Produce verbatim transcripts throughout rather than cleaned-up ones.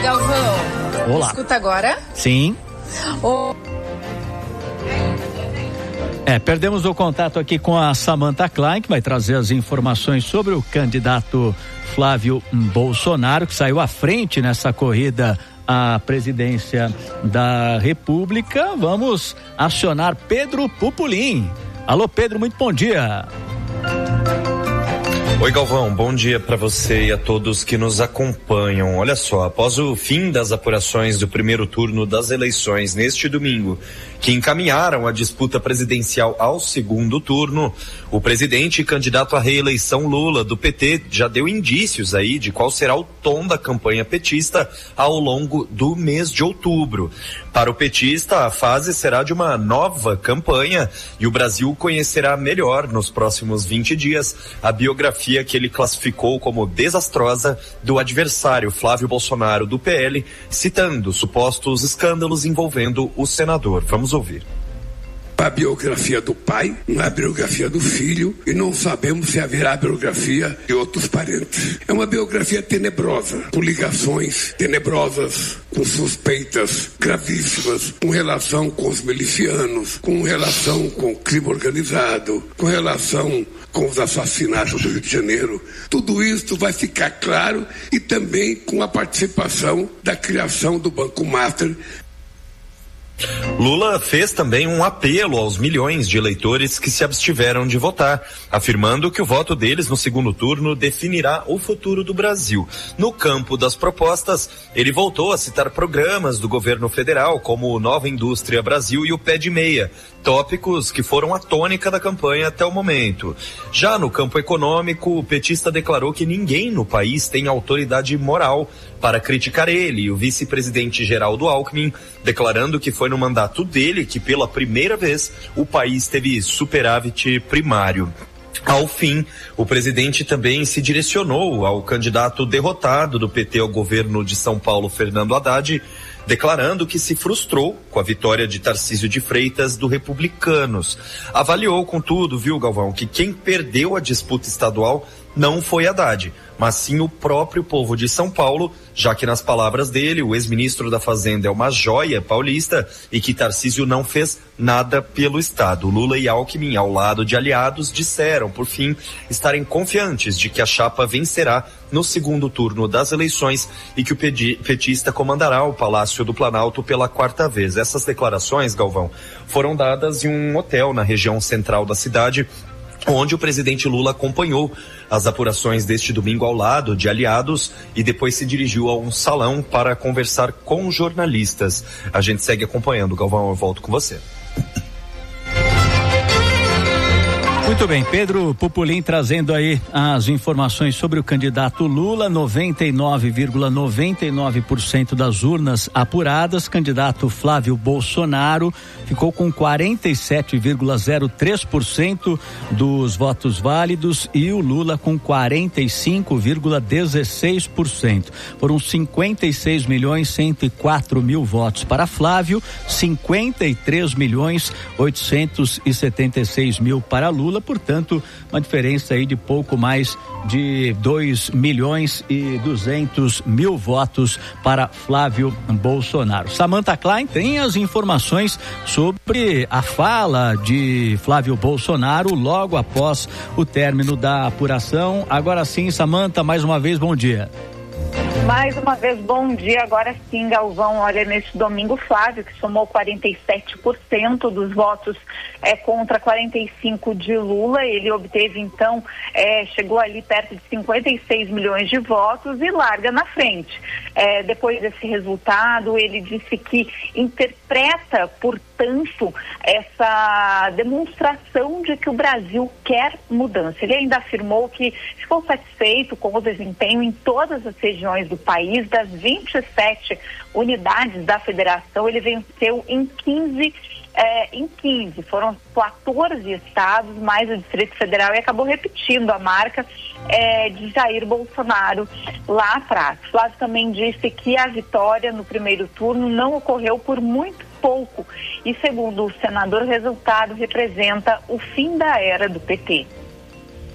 Galvão. Olá. Escuta agora? Sim. O... É, perdemos o contato aqui com a Samantha Klein, que vai trazer as informações sobre o candidato Flávio Bolsonaro, que saiu à frente nessa corrida à presidência da República. Vamos acionar Pedro Pupulim. Alô, Pedro, muito bom dia. Oi, Galvão, bom dia para você e a todos que nos acompanham. Olha só, após o fim das apurações do primeiro turno das eleições neste domingo, que encaminharam a disputa presidencial ao segundo turno, o presidente e candidato à reeleição Lula, do P T, já deu indícios aí de qual será o tom da campanha petista ao longo do mês de outubro. Para o petista, a fase será de uma nova campanha e o Brasil conhecerá melhor nos próximos vinte dias a biografia que ele classificou como desastrosa do adversário Flávio Bolsonaro do P L, citando supostos escândalos envolvendo o senador. Vamos ouvir. A biografia do pai, não é a biografia do filho, e não sabemos se haverá a biografia de outros parentes. É uma biografia tenebrosa, com ligações tenebrosas, com suspeitas gravíssimas, com relação com os milicianos, com relação com o crime organizado, com relação com os assassinatos do Rio de Janeiro. Tudo isso vai ficar claro, e também com a participação da criação do Banco Master. Lula fez também um apelo aos milhões de eleitores que se abstiveram de votar, afirmando que o voto deles no segundo turno definirá o futuro do Brasil. No campo das propostas, ele voltou a citar programas do governo federal, como o Nova Indústria Brasil e o Pé de Meia, tópicos que foram a tônica da campanha até o momento. Já no campo econômico, o petista declarou que ninguém no país tem autoridade moral para criticar ele, e o vice-presidente Geraldo Alckmin declarando que foi no mandato dele que pela primeira vez o país teve superávit primário. Ao fim, o presidente também se direcionou ao candidato derrotado do P T ao governo de São Paulo, Fernando Haddad, declarando que se frustrou com a vitória de Tarcísio de Freitas do Republicanos. Avaliou, contudo, viu, Galvão, que quem perdeu a disputa estadual não foi Haddad, mas sim o próprio povo de São Paulo, já que, nas palavras dele, o ex-ministro da Fazenda é uma joia paulista e que Tarcísio não fez nada pelo Estado. Lula e Alckmin, ao lado de aliados, disseram, por fim, estarem confiantes de que a chapa vencerá no segundo turno das eleições e que o petista comandará o Palácio do Planalto pela quarta vez. Essas declarações, Galvão, foram dadas em um hotel na região central da cidade, onde o presidente Lula acompanhou as apurações deste domingo ao lado de aliados e depois se dirigiu a um salão para conversar com jornalistas. A gente segue acompanhando. Galvão, eu volto com você. Muito bem, Pedro Pupulim trazendo aí as informações sobre o candidato Lula. Noventa e nove vírgula noventa e nove por cento das urnas apuradas. Candidato Flávio Bolsonaro ficou com quarenta e sete vírgula zero três por cento dos votos válidos e o Lula com quarenta e cinco vírgula dezesseis por cento. Foram cinquenta e seis milhões cento e quatro mil votos para Flávio, cinquenta e três milhões oitocentos e setenta e seis mil para Lula. Portanto, uma diferença aí de pouco mais de dois milhões e duzentos mil votos para Flávio Bolsonaro. Samantha Klein tem as informações sobre a fala de Flávio Bolsonaro logo após o término da apuração. Agora sim, Samantha, mais uma vez, bom dia. Mais uma vez, bom dia. Agora sim, Galvão, olha, neste domingo, Flávio, que somou quarenta e sete por cento dos votos é, contra quarenta e cinco por cento de Lula, ele obteve, então, é, chegou ali perto de cinquenta e seis milhões de votos e larga na frente. É, depois desse resultado, ele disse que interpreta, portanto, essa demonstração de que o Brasil quer mudança. Ele ainda afirmou que ficou satisfeito com o desempenho em todas as regiões do país. Das vinte e sete unidades da federação, ele venceu em quinze, é, em quinze. Foram quatorze estados, mais o Distrito Federal, e acabou repetindo a marca é, de Jair Bolsonaro lá atrás. Flávio também disse que a vitória no primeiro turno não ocorreu por muito pouco e, segundo o senador, o resultado representa o fim da era do P T.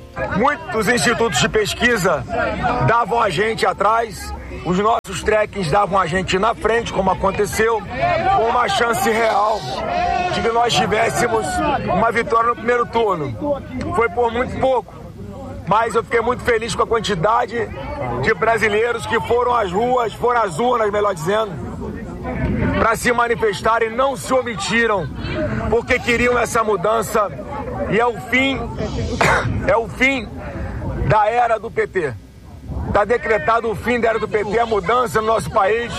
Muitos institutos de pesquisa davam a gente atrás, os nossos trackings davam a gente na frente, como aconteceu, com uma chance real de que nós tivéssemos uma vitória no primeiro turno. Foi por muito pouco, mas eu fiquei muito feliz com a quantidade de brasileiros que foram às ruas, foram às urnas, melhor dizendo, para se manifestarem, não se omitiram, porque queriam essa mudança, e é o fim, é o fim da era do P T. Está decretado o fim da era do P T, a mudança no nosso país.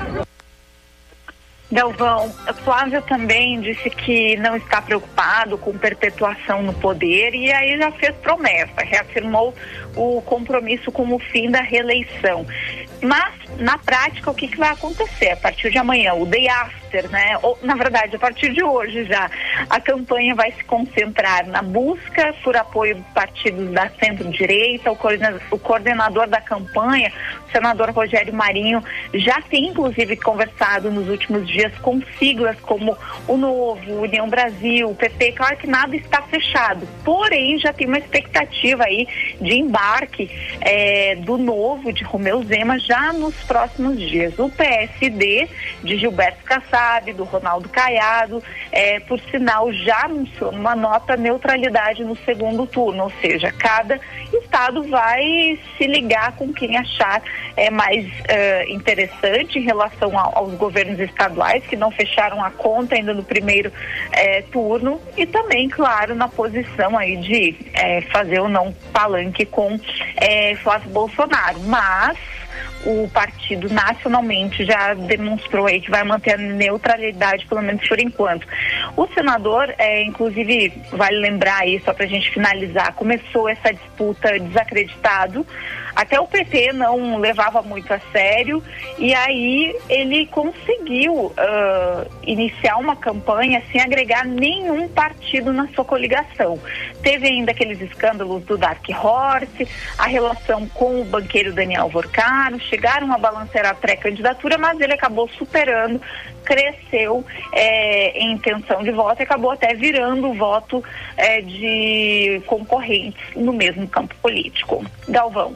Galvão, Flávio também disse que não está preocupado com perpetuação no poder e aí já fez promessa, reafirmou o compromisso com o fim da reeleição. Mas, na prática, o que, que vai acontecer a partir de amanhã? O day after, né? Ou, na verdade, a partir de hoje já, a campanha vai se concentrar na busca por apoio dos partidos da centro-direita. O coordenador da campanha, o senador Rogério Marinho, já tem, inclusive, conversado nos últimos dias com siglas como o Novo, União Brasil, o P P. Claro que nada está fechado, porém, já tem uma expectativa aí de embarque é, do Novo, de Romeu Zema, já nos próximos dias. O P S D de Gilberto Kassab, do Ronaldo Caiado, é, por sinal, já anunciou numa nota neutralidade no segundo turno, ou seja, cada estado vai se ligar com quem achar é, mais uh, interessante em relação a, aos governos estaduais, que não fecharam a conta ainda no primeiro é, turno, e também, claro, na posição aí de é, fazer ou não palanque com é, Flávio Bolsonaro. Mas o partido nacionalmente já demonstrou aí que vai manter a neutralidade, pelo menos por enquanto. O senador, é, inclusive, vale lembrar aí, só para a gente finalizar, começou essa disputa desacreditado. Até o P T não levava muito a sério e aí ele conseguiu uh, iniciar uma campanha sem agregar nenhum partido na sua coligação. Teve ainda aqueles escândalos do Dark Horse, a relação com o banqueiro Daniel Vorcaro, chegaram a balancear a pré-candidatura, mas ele acabou superando, cresceu é, em intenção de voto e acabou até virando o voto é, de concorrentes no mesmo campo político. Galvão.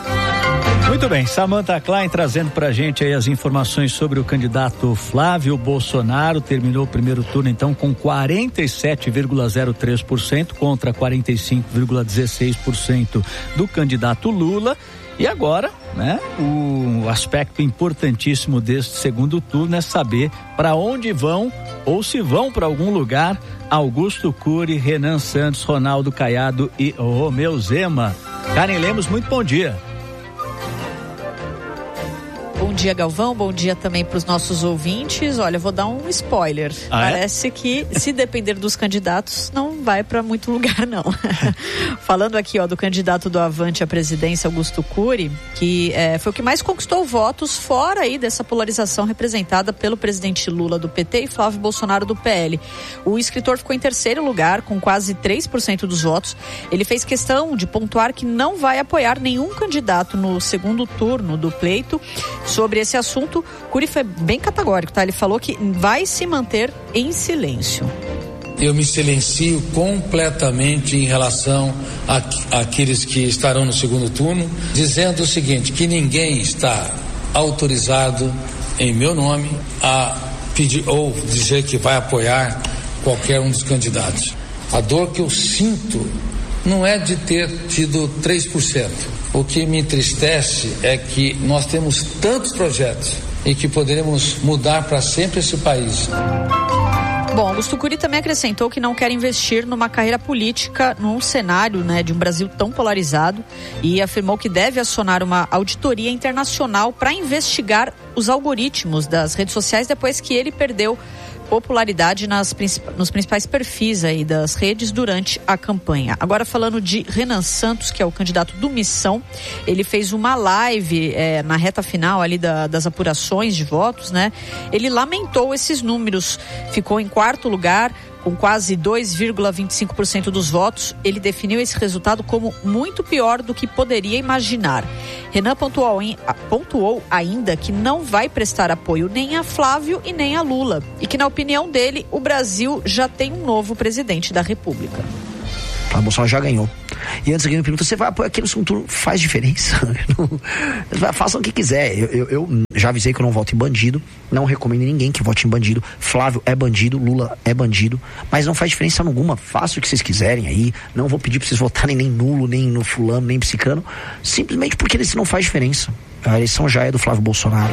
Muito bem, Samantha Klein trazendo pra gente aí as informações sobre o candidato Flávio Bolsonaro. Terminou o primeiro turno então com quarenta e sete vírgula zero três por cento contra quarenta e cinco vírgula dezesseis por cento do candidato Lula. E agora, né, o aspecto importantíssimo deste segundo turno é saber para onde vão ou se vão para algum lugar Augusto Cury, Renan Santos, Ronaldo Caiado e Romeu Zema. Karen Lemos, muito bom dia. Bom dia, Galvão, bom dia também para os nossos ouvintes. Olha, eu vou dar um spoiler. Ah, Parece é? que, se depender dos candidatos, não vai para muito lugar, não. Falando aqui, ó, do candidato do Avante à presidência, Augusto Cury, que é, foi o que mais conquistou votos fora aí dessa polarização representada pelo presidente Lula do P T e Flávio Bolsonaro do P L. O escritor ficou em terceiro lugar, com quase três por cento dos votos. Ele fez questão de pontuar que não vai apoiar nenhum candidato no segundo turno do pleito. Sobre esse assunto, Cury foi bem categórico, tá? Ele falou que vai se manter em silêncio. Eu me silencio completamente em relação a, àqueles que estarão no segundo turno, dizendo o seguinte, que ninguém está autorizado em meu nome a pedir ou dizer que vai apoiar qualquer um dos candidatos. A dor que eu sinto não é de ter tido três por cento. O que me entristece é que nós temos tantos projetos e que poderemos mudar para sempre esse país. Bom, Augusto Cury também acrescentou que não quer investir numa carreira política num cenário, né, de um Brasil tão polarizado e afirmou que deve acionar uma auditoria internacional para investigar os algoritmos das redes sociais depois que ele perdeu popularidade nas, nos principais perfis aí das redes durante a campanha. Agora falando de Renan Santos, que é o candidato do Missão, ele fez uma live é, na reta final ali da, das apurações de votos, né? Ele lamentou esses números, ficou em quarto lugar, com quase dois vírgula vinte e cinco por cento dos votos. Ele definiu esse resultado como muito pior do que poderia imaginar. Renan pontuou, pontuou ainda que não vai prestar apoio nem a Flávio e nem a Lula. E que, na opinião dele, o Brasil já tem um novo presidente da República. Flávio Bolsonaro já ganhou. E antes alguém me pergunta, você vai apoiar aquele segundo turno? Faz diferença? Não, façam o que quiser. Eu, eu, eu já avisei que eu não voto em bandido, não recomendo ninguém que vote em bandido. Flávio é bandido, Lula é bandido, mas não faz diferença alguma. Façam o que vocês quiserem aí. Não vou pedir pra vocês votarem nem nulo, nem no fulano, nem psicano, simplesmente porque eles não faz diferença. A eleição já é do Flávio Bolsonaro.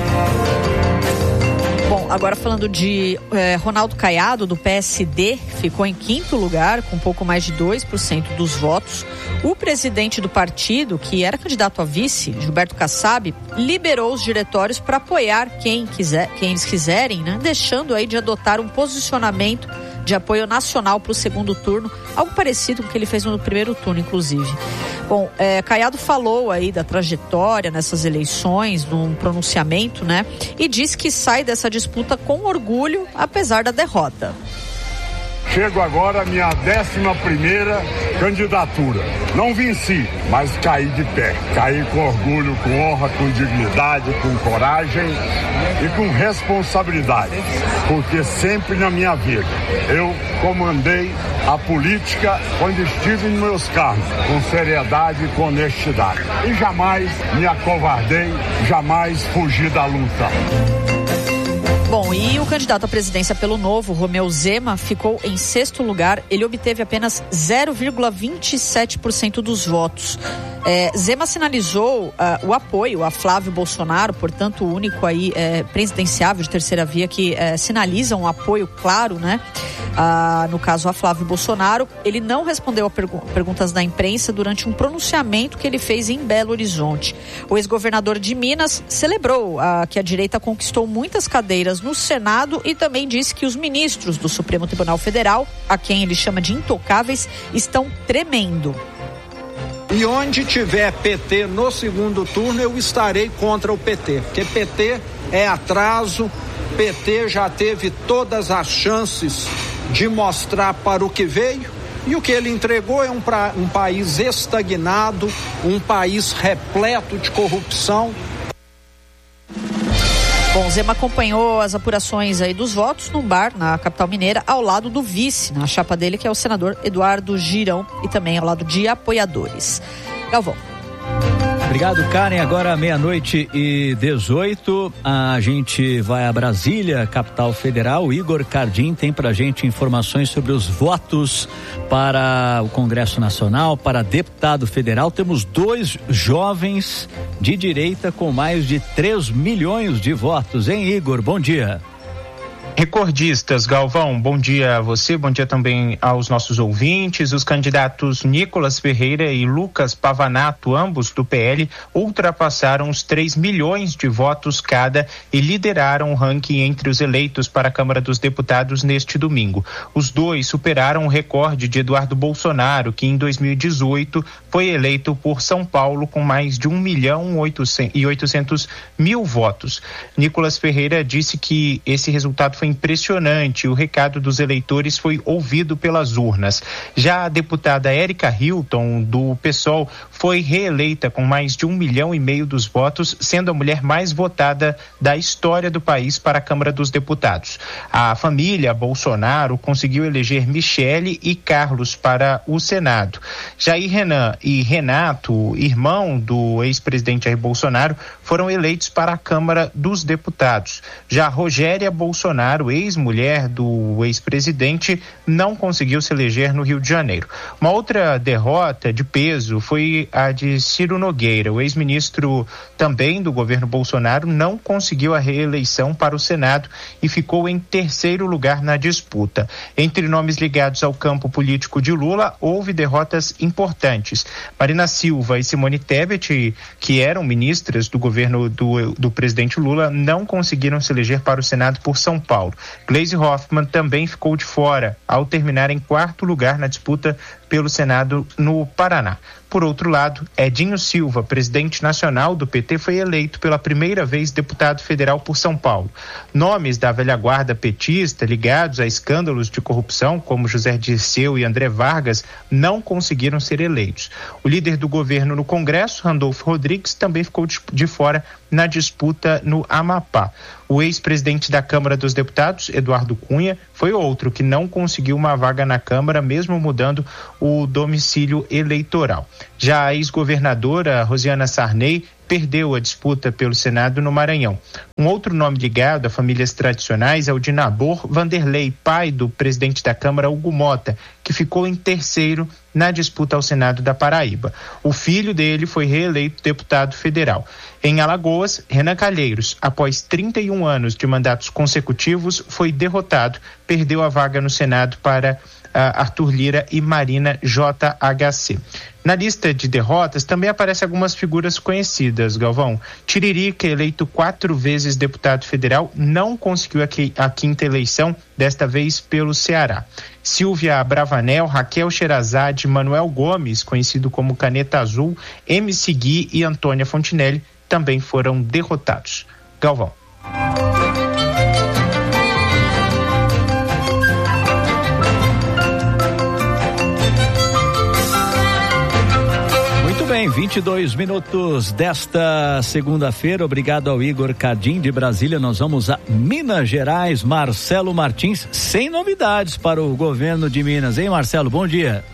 Bom, agora falando de eh, Ronaldo Caiado, do P S D, ficou em quinto lugar, com um pouco mais de dois por cento dos votos. O presidente do partido, que era candidato a vice, Gilberto Kassab, liberou os diretórios para apoiar quem, quiser, quem eles quiserem, né? Deixando aí de adotar um posicionamento de apoio nacional para o segundo turno, algo parecido com o que ele fez no primeiro turno, inclusive. Bom, é, Caiado falou aí da trajetória nessas eleições, num pronunciamento, né? E disse que sai dessa disputa com orgulho, apesar da derrota. Chego agora à minha décima primeira candidatura. Não venci, mas caí de pé. Caí com orgulho, com honra, com dignidade, com coragem e com responsabilidade. Porque sempre na minha vida eu comandei a política quando estive nos meus cargos, com seriedade e com honestidade. E jamais me acovardei, jamais fugi da luta. Bom, e o candidato à presidência pelo Novo, Romeu Zema, ficou em sexto lugar. Ele obteve apenas zero vírgula vinte e sete por cento dos votos. É, Zema sinalizou uh, o apoio a Flávio Bolsonaro, portanto, o único aí é, presidenciável de terceira via que é, sinaliza um apoio claro, né? Uh, no caso a Flávio Bolsonaro. Ele não respondeu a pergu- perguntas da imprensa durante um pronunciamento que ele fez em Belo Horizonte. O ex-governador de Minas celebrou uh, que a direita conquistou muitas cadeiras no Senado e também disse que os ministros do Supremo Tribunal Federal, a quem ele chama de intocáveis, estão tremendo. E onde tiver P T no segundo turno, eu estarei contra o P T, porque P T é atraso, P T já teve todas as chances de mostrar para o que veio, e o que ele entregou é um, pra, um país estagnado, um país repleto de corrupção. Bom, Zema acompanhou as apurações aí dos votos num bar na capital mineira, ao lado do vice, na chapa dele, que é o senador Eduardo Girão, e também ao lado de apoiadores. Galvão. Obrigado, Karen. Agora meia-noite e dezoito, a gente vai a Brasília, capital federal. O Igor Cardim tem pra gente informações sobre os votos para o Congresso Nacional, para deputado federal. Temos dois jovens de direita com mais de três milhões de votos, hein, Igor? Bom dia. Recordistas, Galvão, bom dia a você, bom dia também aos nossos ouvintes. Os candidatos Nicolas Ferreira e Lucas Pavanato, ambos do P L, ultrapassaram os três milhões de votos cada e lideraram o ranking entre os eleitos para a Câmara dos Deputados neste domingo. Os dois superaram o recorde de Eduardo Bolsonaro, que em dois mil e dezoito foi eleito por São Paulo com mais de um milhão e oitocentos mil votos. Nicolas Ferreira disse que esse resultado foi impressionante. O recado dos eleitores foi ouvido pelas urnas. Já a deputada Érica Hilton, do PSOL, foi reeleita com mais de um milhão e meio dos votos, sendo a mulher mais votada da história do país para a Câmara dos Deputados. A família Bolsonaro conseguiu eleger Michele e Carlos para o Senado. Jair Renan e Renato, irmão do ex-presidente Jair Bolsonaro, foram eleitos para a Câmara dos Deputados. Já Rogéria Bolsonaro, ex-mulher do ex-presidente, não conseguiu se eleger no Rio de Janeiro. Uma outra derrota de peso foi a de Ciro Nogueira. O ex-ministro também do governo Bolsonaro não conseguiu a reeleição para o Senado e ficou em terceiro lugar na disputa. Entre nomes ligados ao campo político de Lula, houve derrotas importantes. Marina Silva e Simone Tebet, que eram ministras do governo do, do presidente Lula, não conseguiram se eleger para o Senado por São Paulo. Gleisi Hoffmann também ficou de fora, ao terminar em quarto lugar na disputa pelo Senado no Paraná. Por outro lado, Edinho Silva, presidente nacional do P T, foi eleito pela primeira vez deputado federal por São Paulo. Nomes da velha guarda petista ligados a escândalos de corrupção, como José Dirceu e André Vargas, não conseguiram ser eleitos. O líder do governo no Congresso, Randolfo Rodrigues, também ficou de fora na disputa no Amapá. O ex-presidente da Câmara dos Deputados, Eduardo Cunha, foi outro que não conseguiu uma vaga na Câmara, mesmo mudando o domicílio eleitoral. Já a ex-governadora Rosiana Sarney perdeu a disputa pelo Senado no Maranhão. Um outro nome ligado a famílias tradicionais é o de Nabor Vanderlei, pai do presidente da Câmara, Hugo Mota, que ficou em terceiro na disputa ao Senado da Paraíba. O filho dele foi reeleito deputado federal. Em Alagoas, Renan Calheiros, após trinta e um anos de mandatos consecutivos, foi derrotado, perdeu a vaga no Senado para uh, Arthur Lira e Marina J H C. Na lista de derrotas também aparecem algumas figuras conhecidas, Galvão. Tiririca, eleito quatro vezes deputado federal, não conseguiu a quinta eleição, desta vez pelo Ceará. Silvia Bravanel, Raquel Sherazade, Manuel Gomes, conhecido como Caneta Azul, M C Gui e Antônia Fontinelli também foram derrotados. Galvão. Bem, vinte e dois minutos desta segunda-feira. Obrigado ao Igor Cadim de Brasília. Nós vamos a Minas Gerais. Marcelo Martins, sem novidades para o governo de Minas, hein, Marcelo? Bom dia.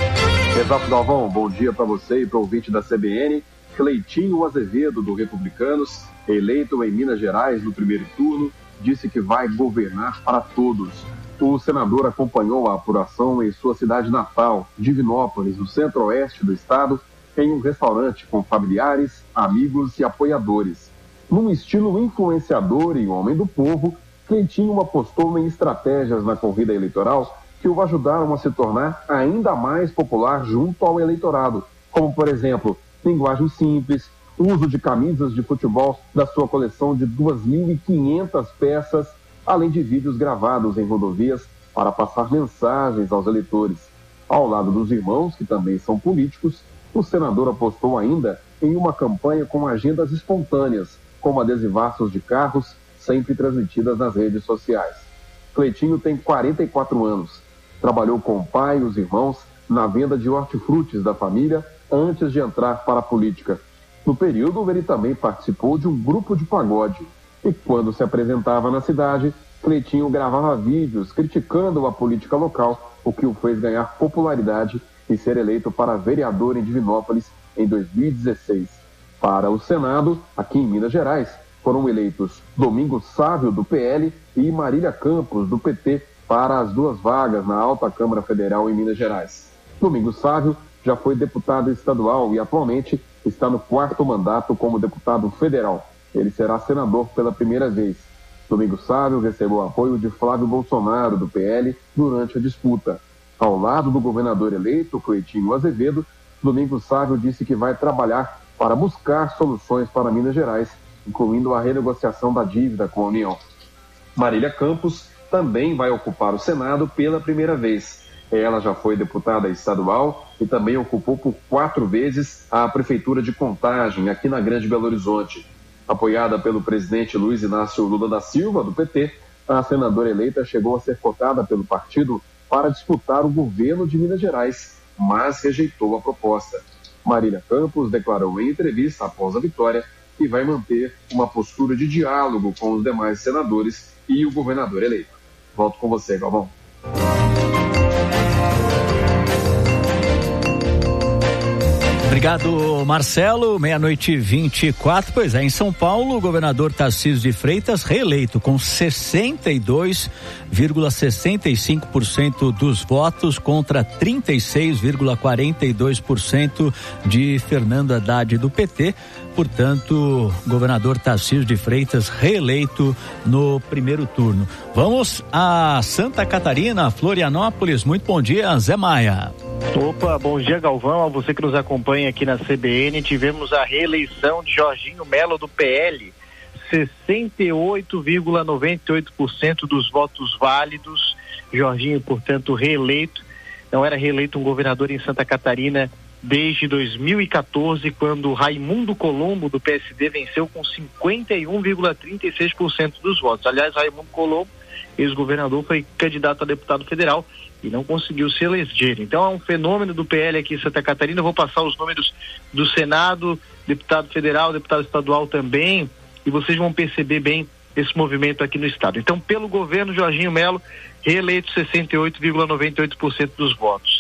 Exato, Galvão. Bom dia para você e para o ouvinte da C B N. Cleitinho Azevedo, do Republicanos, eleito em Minas Gerais no primeiro turno, disse que vai governar para todos. O senador acompanhou a apuração em sua cidade natal, Divinópolis, no centro-oeste do estado, em um restaurante com familiares, amigos e apoiadores. Num estilo influenciador e homem do povo, Cleitinho apostou em estratégias na corrida eleitoral que o ajudaram a se tornar ainda mais popular junto ao eleitorado, como, por exemplo, linguagem simples, uso de camisas de futebol da sua coleção de duas mil e quinhentas peças, além de vídeos gravados em rodovias para passar mensagens aos eleitores. Ao lado dos irmãos, que também são políticos, o senador apostou ainda em uma campanha com agendas espontâneas, como adesivaços de carros, sempre transmitidas nas redes sociais. Cleitinho tem quarenta e quatro anos. Trabalhou com o pai e os irmãos na venda de hortifrutis da família antes de entrar para a política. No período, ele também participou de um grupo de pagode. E quando se apresentava na cidade, Cleitinho gravava vídeos criticando a política local, o que o fez ganhar popularidade e ser eleito para vereador em Divinópolis em dois mil e dezesseis. Para o Senado, aqui em Minas Gerais, foram eleitos Domingos Sávio, do P L, e Marília Campos, do P T, para as duas vagas na Alta Câmara Federal em Minas Gerais. Domingos Sávio já foi deputado estadual e atualmente está no quarto mandato como deputado federal. Ele será senador pela primeira vez. Domingos Sávio recebeu o apoio de Flávio Bolsonaro, do P L, durante a disputa. Ao lado do governador eleito, Cleitinho Azevedo, Domingos Sávio disse que vai trabalhar para buscar soluções para Minas Gerais, incluindo a renegociação da dívida com a União. Marília Campos também vai ocupar o Senado pela primeira vez. Ela já foi deputada estadual e também ocupou por quatro vezes a Prefeitura de Contagem, aqui na Grande Belo Horizonte. Apoiada pelo presidente Luiz Inácio Lula da Silva, do P T, a senadora eleita chegou a ser cotada pelo partido para disputar o governo de Minas Gerais, mas rejeitou a proposta. Marília Campos declarou em entrevista após a vitória que vai manter uma postura de diálogo com os demais senadores e o governador eleito. Volto com você, Galvão. Obrigado, Marcelo. Meia-noite e vinte e quatro. Pois é, em São Paulo, o governador Tarcísio de Freitas reeleito com sessenta e dois vírgula sessenta e cinco por cento dos votos contra trinta e seis vírgula quarenta e dois por cento de Fernando Haddad do P T. Portanto, governador Tarcísio de Freitas reeleito no primeiro turno. Vamos a Santa Catarina, Florianópolis. Muito bom dia, Zé Maia. Opa, bom dia, Galvão, a você que nos acompanha aqui na C B N. Tivemos a reeleição de Jorginho Melo do P L, sessenta e oito vírgula noventa e oito por cento dos votos válidos. Jorginho, portanto, reeleito. Não era reeleito um governador em Santa Catarina desde dois mil e quatorze, quando Raimundo Colombo do P S D venceu com cinquenta e um vírgula trinta e seis por cento dos votos. Aliás, Raimundo Colombo, ex-governador, foi candidato a deputado federal e não conseguiu se eleger. Então é um fenômeno do P L aqui em Santa Catarina. Eu vou passar os números do Senado, deputado federal, deputado estadual também, e vocês vão perceber bem esse movimento aqui no estado. Então, pelo governo Jorginho Melo, reeleito sessenta e oito vírgula noventa e oito por cento dos votos.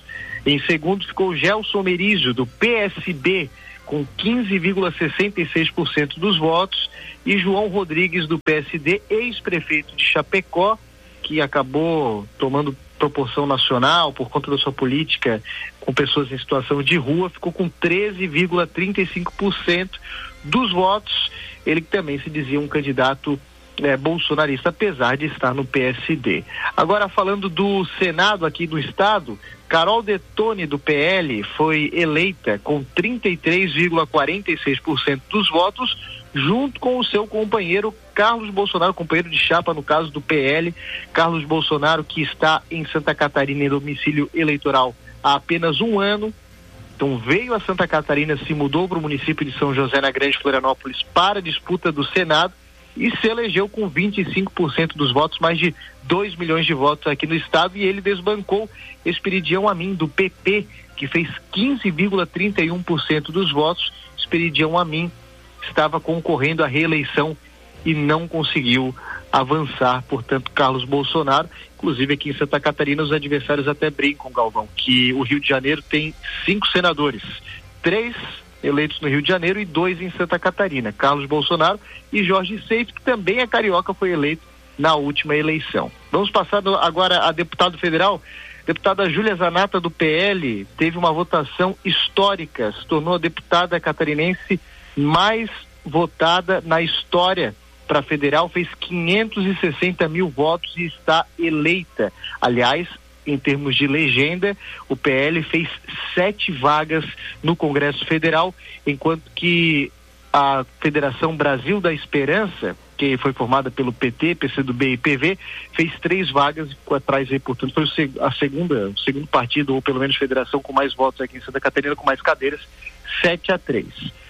Em segundo ficou Gelson Merizio, do P S B, com quinze vírgula sessenta e seis por cento dos votos, e João Rodrigues, do P S D, ex-prefeito de Chapecó, que acabou tomando proporção nacional por conta da sua política com pessoas em situação de rua, ficou com treze vírgula trinta e cinco por cento dos votos. Ele que também se dizia um candidato é, bolsonarista, apesar de estar no P S D. Agora, falando do Senado aqui do estado, Carol Detoni, do P L, foi eleita com trinta e três vírgula quarenta e seis por cento dos votos, junto com o seu companheiro Carlos Bolsonaro, companheiro de chapa no caso do P L. Carlos Bolsonaro, que está em Santa Catarina em domicílio eleitoral há apenas um ano, então veio a Santa Catarina, se mudou para o município de São José, na Grande Florianópolis, para a disputa do Senado e se elegeu com vinte e cinco por cento dos votos, mais de dois milhões de votos aqui no estado, e ele desbancou Esperidião Amin, do P P, que fez quinze vírgula trinta e um por cento dos votos. Esperidião Amin estava concorrendo à reeleição e não conseguiu avançar, portanto, Carlos Bolsonaro. Inclusive aqui em Santa Catarina os adversários até brincam, Galvão, que o Rio de Janeiro tem cinco senadores, três eleitos no Rio de Janeiro e dois em Santa Catarina, Carlos Bolsonaro e Jorge Seif, que também é carioca, foi eleito na última eleição. Vamos passar agora a deputado federal. Deputada Júlia Zanata, do P L, teve uma votação histórica, se tornou a deputada catarinense mais votada na história para federal, fez quinhentos e sessenta mil votos e está eleita. Aliás, em termos de legenda, o P L fez sete vagas no Congresso Federal, enquanto que a Federação Brasil da Esperança, que foi formada pelo P T, P C do B e P V, fez três vagas e ficou atrás aí, portanto, foi a segunda, o segundo partido, ou pelo menos federação com mais votos aqui em Santa Catarina, com mais cadeiras, sete a três.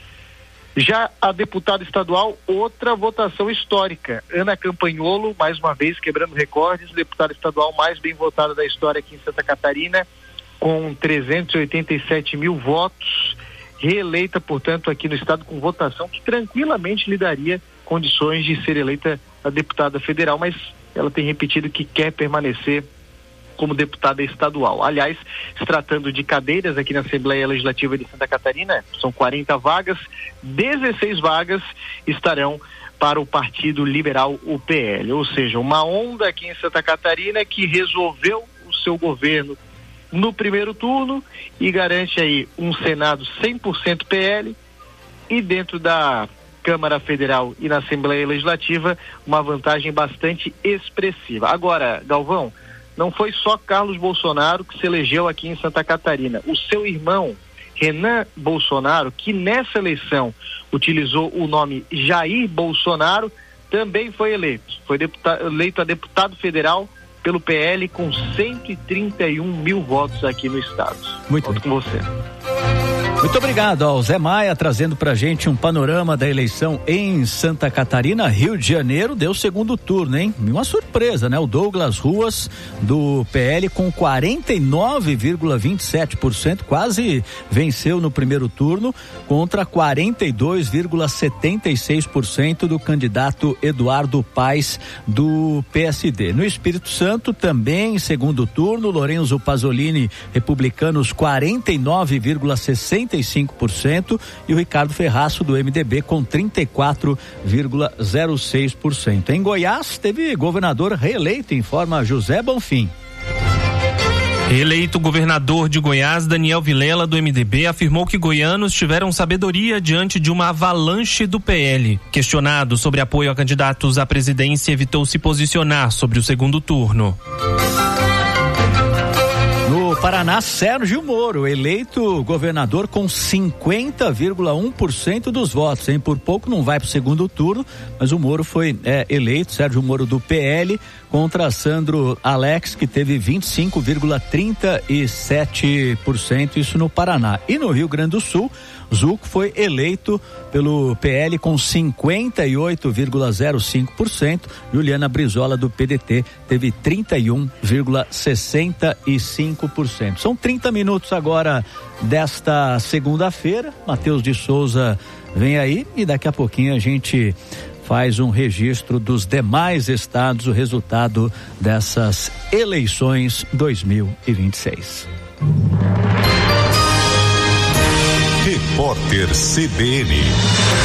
Já a deputada estadual, outra votação histórica. Ana Campagnolo, mais uma vez quebrando recordes, deputada estadual mais bem votada da história aqui em Santa Catarina, com trezentos e oitenta e sete mil votos, reeleita, portanto, aqui no estado com votação que tranquilamente lhe daria condições de ser eleita a deputada federal, mas ela tem repetido que quer permanecer como deputada estadual. Aliás, se tratando de cadeiras aqui na Assembleia Legislativa de Santa Catarina, são quarenta vagas, dezesseis vagas estarão para o Partido Liberal, o P L, ou seja, uma onda aqui em Santa Catarina que resolveu o seu governo no primeiro turno e garante aí um Senado cem por cento P L e dentro da Câmara Federal e na Assembleia Legislativa uma vantagem bastante expressiva. Agora, Galvão, não foi só Carlos Bolsonaro que se elegeu aqui em Santa Catarina. O seu irmão, Renan Bolsonaro, que nessa eleição utilizou o nome Jair Bolsonaro, também foi eleito. Foi deputado, eleito a deputado federal pelo P L com cento e trinta e um mil votos aqui no estado. Muito Volto bem. com você. Muito obrigado ao Zé Maia, trazendo pra gente um panorama da eleição em Santa Catarina. Rio de Janeiro deu segundo turno, hein? Uma surpresa, né? O Douglas Ruas, do P L, com quarenta e nove vírgula vinte e sete por cento, quase venceu no primeiro turno, contra quarenta e dois vírgula setenta e seis por cento do candidato Eduardo Paes, do P S D. No Espírito Santo, também segundo turno, Lorenzo Pasolini, republicanos, quarenta e nove vírgula sessenta e cinco por cento, e o Ricardo Ferraço, do M D B, com trinta e quatro vírgula zero seis por cento. Em Goiás, teve governador reeleito, informa José Bonfim. Eleito governador de Goiás, Daniel Vilela, do M D B, afirmou que goianos tiveram sabedoria diante de uma avalanche do P L. Questionado sobre apoio a candidatos à presidência, evitou se posicionar sobre o segundo turno. No Paraná, Sérgio Moro, eleito governador com cinquenta vírgula um por cento dos votos, hein? Por pouco não vai para o segundo turno, mas o Moro foi é, eleito, Sérgio Moro, do P L, contra Sandro Alex, que teve vinte e cinco vírgula trinta e sete por cento, isso no Paraná. E no Rio Grande do Sul, Zuco foi eleito pelo P L com cinquenta e oito vírgula zero cinco por cento. Juliana Brizola, do P D T, teve trinta e um vírgula sessenta e cinco por cento. São trinta minutos agora desta segunda-feira. Matheus de Souza vem aí e daqui a pouquinho a gente faz um registro dos demais estados, o resultado dessas eleições dois mil e vinte e seis. Repórter C B N.